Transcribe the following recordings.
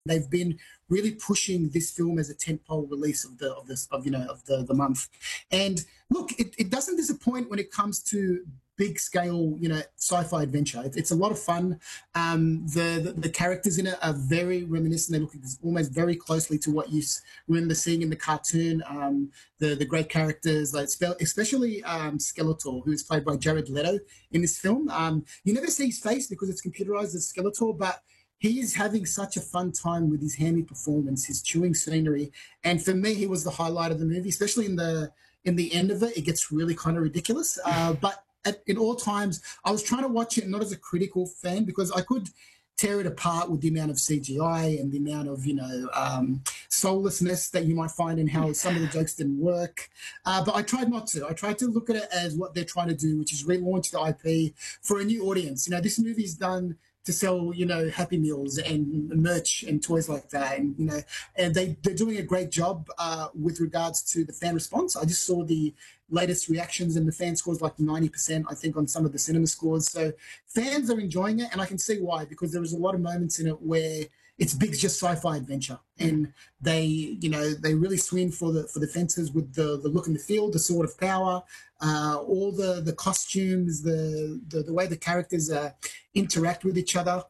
They've been really pushing this film as a tentpole release of the month. And look, it doesn't disappoint when it comes to big scale, sci-fi adventure. It's a lot of fun. The characters in it are very reminiscent. They look almost very closely to what you remember seeing in the cartoon. The great characters, like especially Skeletor, who's played by Jared Leto in this film. You never see his face because it's computerized as Skeletor, but he is having such a fun time with his hammy performance, his chewing scenery, and for me, he was the highlight of the movie. Especially in the end of it, it gets really kind of ridiculous. But in all times, I was trying to watch it not as a critical fan because I could tear it apart with the amount of CGI and the amount of soullessness that you might find in how some of the jokes didn't work. But I tried not to. I tried to look at it as what they're trying to do, which is relaunch the IP for a new audience. This movie's done to sell, Happy Meals and merch and toys like that. And, and they're doing a great job with regards to the fan response. I just saw the latest reactions and the fan scores like 90%, I think, on some of the cinema scores. So fans are enjoying it, and I can see why, because there was a lot of moments in it where it's big, just sci-fi adventure, and they really swing for the fences with the look and the feel, the sword of power, all the costumes, the way the characters interact with each other.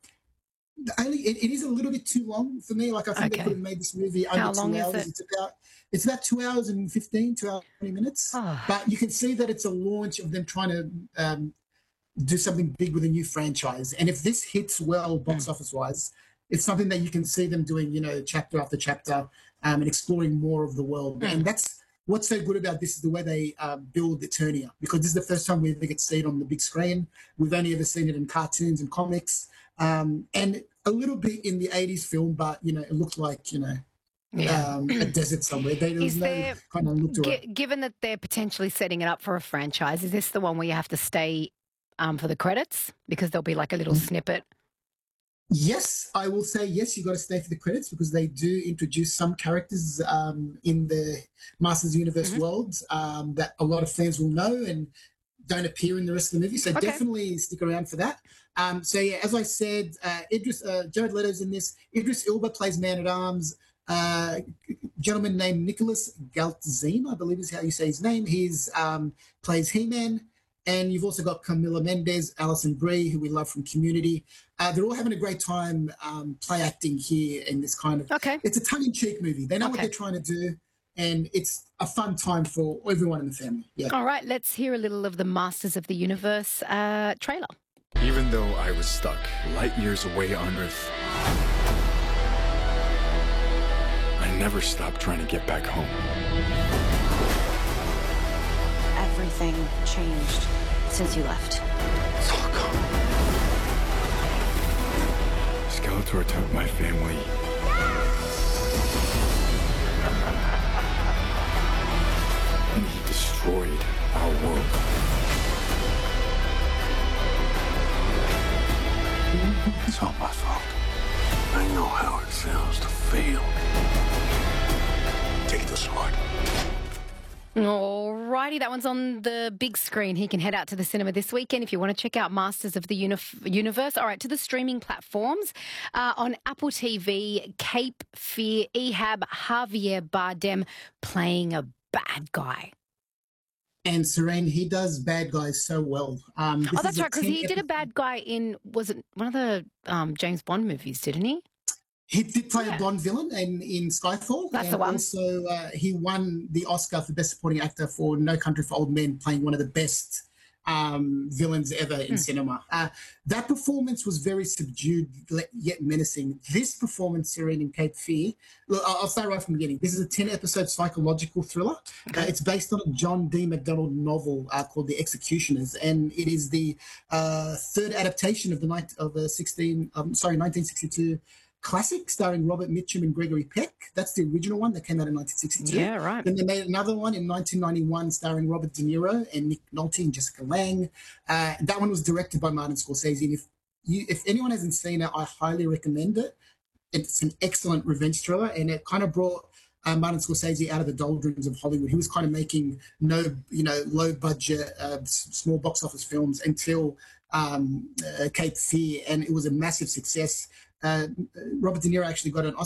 It is a little bit too long for me. Like, I think they could have made this movie under 2 hours. It's about 2 hours and 15, 2 hours and 20 minutes. Oh. But you can see that it's a launch of them trying to do something big with a new franchise. And if this hits well box office wise, it's something that you can see them doing, chapter after chapter, and exploring more of the world. And that's what's so good about this, is the way they build Eternia, because this is the first time we ever get to see it on the big screen. We've only ever seen it in cartoons and comics, and a little bit in the 80s film, but, it looked like, a desert somewhere. Given that they're potentially setting it up for a franchise, is this the one where you have to stay for the credits? Because there'll be like a little snippet. Yes, I will say yes, you got to stay for the credits, because they do introduce some characters in the Masters Universe world that a lot of fans will know and don't appear in the rest of the movie. So definitely stick around for that. So yeah, as I said, Jared Leto's in this. Idris Elba plays Man-at-Arms. Gentleman named Nicholas Galtzine, I believe is how you say his name. He's plays He-Man. And you've also got Camila Mendes, Alison Brie, who we love from Community. They're all having a great time play acting here in this kind of... It's a tongue-in-cheek movie. They know what they're trying to do, and it's a fun time for everyone in the family. Yeah. All right, let's hear a little of the Masters of the Universe trailer. Even though I was stuck light years away on Earth, I never stopped trying to get back home. Everything changed since you left. It's all gone. Skeletor took my family. And he destroyed our world. It's all my fault. I know how it feels to fail. Take the sword. Alrighty, that one's on the big screen. He can head out to the cinema this weekend if you want to check out Masters of the Universe. All right, to the streaming platforms. On Apple TV, Cape Fear, Ehab, Javier Bardem playing a bad guy. And Serene, he does bad guys so well. That's right, because he did a bad guy in, was it one of the James Bond movies, didn't he? He did play a Bond villain in Skyfall. That's the one. Also, he won the Oscar for Best Supporting Actor for No Country for Old Men, playing one of the best villains ever in cinema. That performance was very subdued, yet menacing. This performance, Serene in Cape Fear, look, I'll start right from the beginning. This is a 10-episode psychological thriller. It's based on a John D. MacDonald novel called The Executioners, and it is the third adaptation of the 1962 classic starring Robert Mitchum and Gregory Peck. That's the original one that came out in 1962. Yeah, right. Then they made another one in 1991 starring Robert De Niro and Nick Nolte and Jessica Lange. That one was directed by Martin Scorsese. And if anyone hasn't seen it, I highly recommend it. It's an excellent revenge thriller, and it kind of brought Martin Scorsese out of the doldrums of Hollywood. He was kind of making low budget, small box office films until Cape Fear, and it was a massive success. Robert De Niro actually got an Oscar